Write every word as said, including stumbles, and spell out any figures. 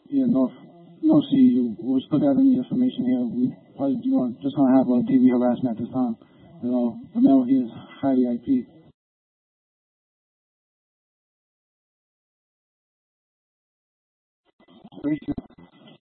Yeah, no, no, see, you was put out any information here. We probably you know, just gonna have uh, T V harassment at this time. You know, the male here is highly I P. Racist.